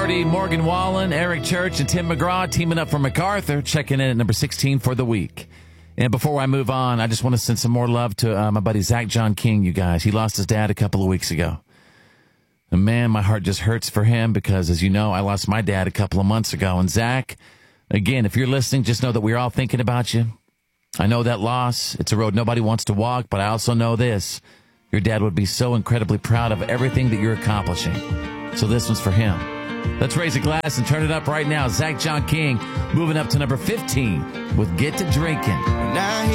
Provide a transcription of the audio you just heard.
Doherty, Morgan Wallen, Eric Church, and Tim McGraw teaming up for MacArthur, checking in at number 16 for the week. And before I move on, I just want to send some more love to my buddy Zach John King, you guys. He lost his dad a couple of weeks ago. And man, my heart just hurts for him because, as you know, I lost my dad a couple of months ago. And Zach, again, if you're listening, just know that we're all thinking about you. I know that loss. It's a road nobody wants to walk, but I also know this. Your dad would be so incredibly proud of everything that you're accomplishing. So this one's for him. Let's raise a glass and turn it up right now. Zach John King moving up to number 15 with Get to Drinking. Now